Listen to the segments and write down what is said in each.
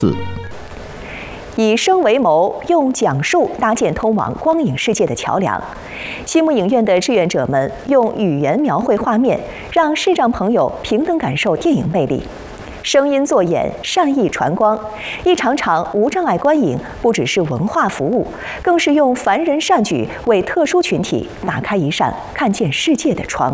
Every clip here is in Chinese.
以声为谋，用讲述搭建通往光影世界的桥梁。西木影院的志愿者们用语言描绘画面，让视障朋友平等感受电影魅力。声音作演，善意传光，一场场无障碍观影不只是文化服务，更是用凡人善举为特殊群体打开一扇看见世界的窗。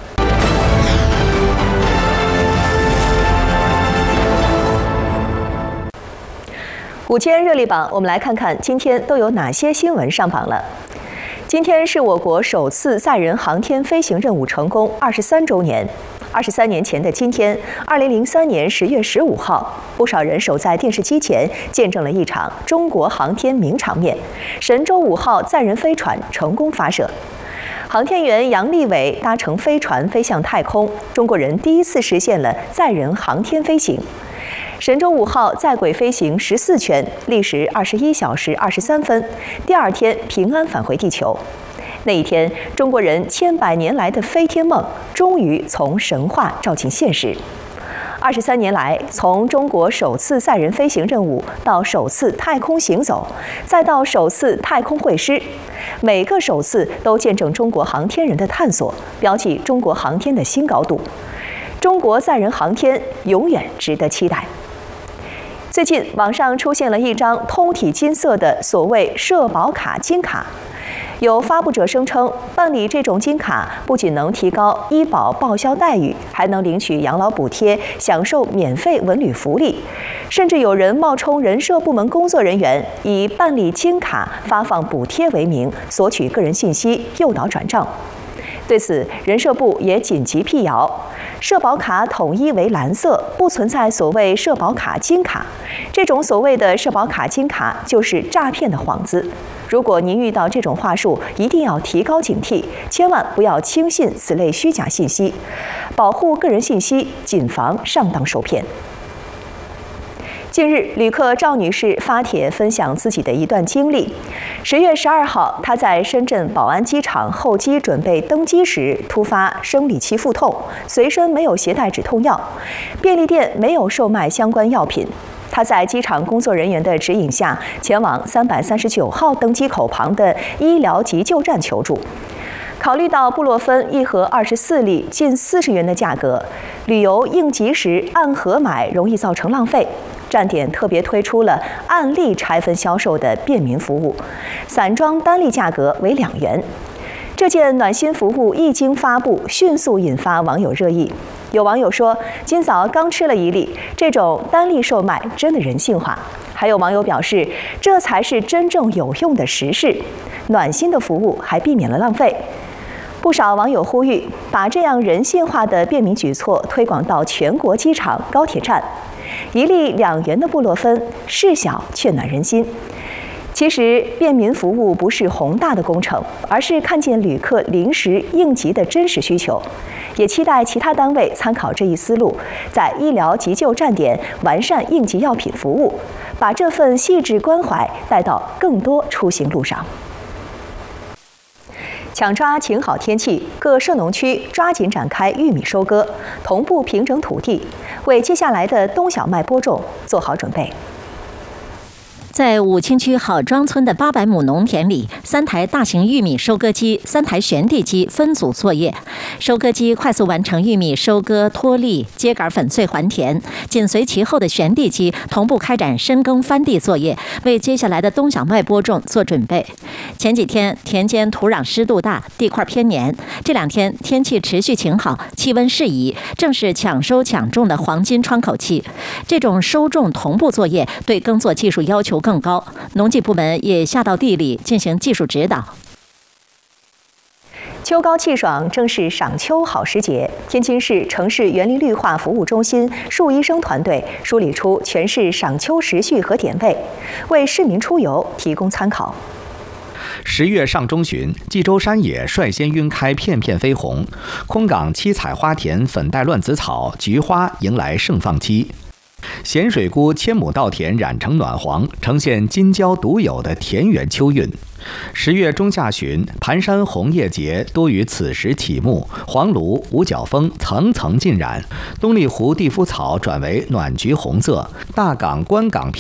午间热力榜，我们来看看今天都有哪些新闻上榜了。今天是我国首次载人航天飞行任务成功23周年。23年前的今天，2003年10月15号，不少人守在电视机前，见证了一场中国航天名场面——神舟5号载人飞船成功发射。航天员杨利伟搭乘飞船飞向太空，中国人第一次实现了载人航天飞行。神舟5号在轨飞行14圈，历时21小时23分，第二天平安返回地球。那一天，中国人千百年来的飞天梦终于从神话照进现实。23年来，从中国首次载人飞行任务到首次太空行走，再到首次太空会师，每个首次都见证中国航天人的探索，标记中国航天的新高度。中国载人航天永远值得期待。最近，网上出现了一张通体金色的所谓社保卡金卡。有发布者声称，办理这种金卡不仅能提高医保报销待遇，还能领取养老补贴，享受免费文旅福利。甚至有人冒充人社部门工作人员，以办理金卡发放补贴为名，索取个人信息，诱导转账。对此，人社部也紧急辟谣，社保卡统一为蓝色，不存在所谓社保卡金卡。这种所谓的社保卡金卡就是诈骗的幌子。如果您遇到这种话术，一定要提高警惕，千万不要轻信此类虚假信息，保护个人信息，谨防上当受骗。近日，旅客赵女士发帖分享自己的一段经历。10月12号，她在深圳宝安机场候机准备登机时，突发生理期腹痛，随身没有携带止痛药，便利店没有售卖相关药品。她在机场工作人员的指引下，前往339号登机口旁的医疗急救站求助。考虑到布洛芬一盒24粒近40元的价格，旅游应急时按盒买容易造成浪费，站点特别推出了按粒拆分销售的便民服务，散装单粒价格为2元。这件暖心服务一经发布，迅速引发网友热议。有网友说，今早刚吃了1粒，这种单粒售卖真的人性化。还有网友表示，这才是真正有用的实事，暖心的服务还避免了浪费。不少网友呼吁，把这样人性化的便民举措推广到全国机场、高铁站。1粒2元的布洛芬，事小却暖人心。其实，便民服务不是宏大的工程，而是看见旅客临时应急的真实需求。也期待其他单位参考这一思路，在医疗急救站点完善应急药品服务，把这份细致关怀带到更多出行路上。抢抓晴好天气，各涉农区抓紧展开玉米收割，同步平整土地，为接下来的冬小麦播种做好准备。 在武清区郝庄村的800亩农田里，3台大型玉米收割机、3台旋地机分组作业。收割机快速完成玉米收割、脱粒、秸秆粉碎还田，紧随其后的旋地机同步开展深耕翻地作业，为接下来的冬小麦播种做准备。前几天田间土壤湿度大，地块偏黏，这2天天气持续晴好，气温适宜，正是抢收抢种的黄金窗口期。这种收种同步作业对耕作技术要求更高，农技部门也下到地里进行技术指导。 秋高气爽，正是赏秋好时节。天津市城市园林绿化服务中心树医生团队梳理出全市赏秋时序和点位，为市民出游提供参考。 10月上中旬，冀州山野率先晕开片片飞红，空港七彩花田粉黛乱子草、菊花迎来盛放期。 咸水沽千亩稻田染成暖黄，呈现金郊独有的田园秋韵。10月中下旬，盘山红叶节多于此时起幕，黄芦、五角枫层层浸染，东丽湖地肤草转为暖橘红色，大港、关港